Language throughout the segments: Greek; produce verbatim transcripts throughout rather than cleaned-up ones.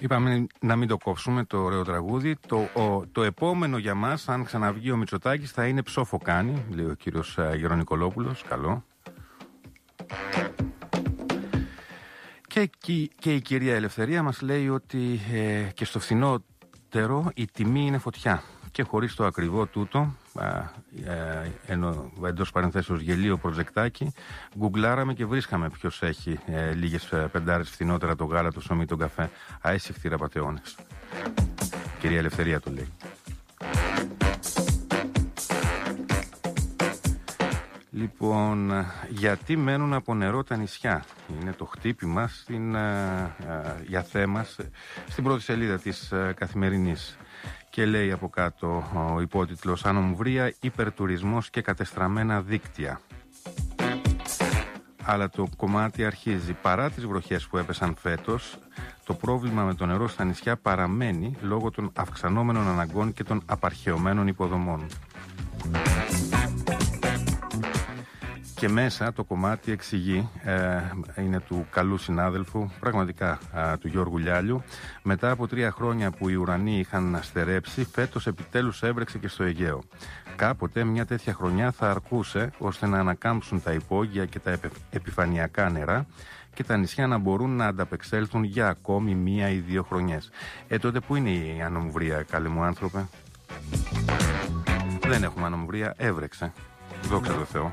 Είπαμε να μην το κόψουμε το ωραίο τραγούδι. Το, ο, το επόμενο για μας, αν ξαναβγεί ο Μητσοτάκης, θα είναι ψόφο κάνει, λέει ο κύριος Γερονικολόπουλος. Καλό. Και, και, και η κυρία Ελευθερία μας λέει ότι ε, και στο φθηνότερο η τιμή είναι φωτιά. Και χωρίς το ακριβό τούτο, ενώ εντός παρενθέσεως γελίο προτζεκτάκι, γκουγκλάραμε και βρίσκαμε ποιος έχει ε, λίγες πεντάρες φθηνότερα το γάλα, το ψωμί, τον καφέ. Αέσυχθη ραπατεώνες. Κυρία Ελευθερία το λέει. Λοιπόν, γιατί μένουν από νερό τα νησιά? Είναι το χτύπημα στην, α, α, για θέμα στην πρώτη σελίδα της α, Καθημερινής. Και λέει από κάτω ο υπότιτλος «Ανομβρία, υπερτουρισμός και κατεστραμμένα δίκτυα». Αλλά το κομμάτι αρχίζει. Παρά τις βροχές που έπεσαν φέτος, το πρόβλημα με το νερό στα νησιά παραμένει λόγω των αυξανόμενων αναγκών και των απαρχαιωμένων υποδομών. Και μέσα το κομμάτι εξηγεί, ε, είναι του καλού συνάδελφου, πραγματικά ε, του Γιώργου Λιάλιου. Μετά από τρία χρόνια που οι ουρανοί είχαν στερέψει, φέτος επιτέλους έβρεξε και στο Αιγαίο. Κάποτε μια τέτοια χρονιά θα αρκούσε ώστε να ανακάμψουν τα υπόγεια και τα επι, επιφανειακά νερά και τα νησιά να μπορούν να ανταπεξέλθουν για ακόμη μία ή δύο χρονιές. Ε, τότε που είναι η ανομβρία, καλέ μου άνθρωπε? Δεν έχουμε ανομβρία, έβρεξε. Δόξα τω Θεώ.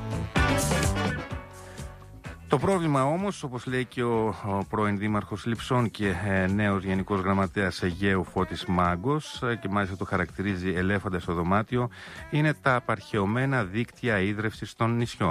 Το πρόβλημα όμως, όπως λέει και ο, ο πρώην δήμαρχος Λειψών και ε, νέος γενικός γραμματέας Αιγαίου Φώτης Μάγκος, ε, και μάλιστα το χαρακτηρίζει ελέφαντα στο δωμάτιο, είναι τα απαρχαιωμένα δίκτυα ίδρευσης των νησιών.